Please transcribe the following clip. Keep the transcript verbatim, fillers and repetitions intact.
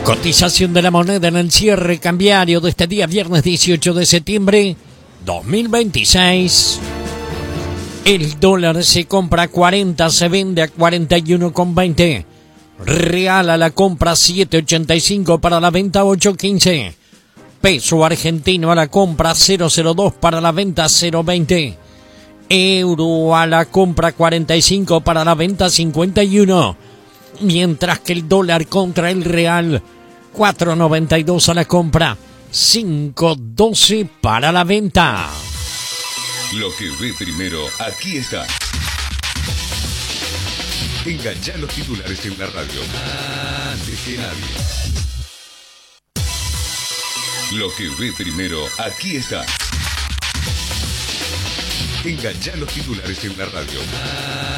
Cotización de la moneda en el cierre cambiario de este día viernes dieciocho de septiembre dos mil veintiséis. El dólar se compra a cuarenta, se vende a cuarenta y uno con veinte. Real a la compra siete ochenta y cinco, para la venta ocho quince. Peso argentino a la compra cero cero dos, para la venta cero veinte. Euro a la compra cuarenta y cinco, para la venta cincuenta y uno. Mientras que el dólar contra el real cuatro noventa y dos a la compra, cinco doce para la venta. Lo que ve primero, aquí está. Enganchá los titulares en la radio antes que nadie. Lo que ve primero, aquí está. Enganchá los titulares en la radio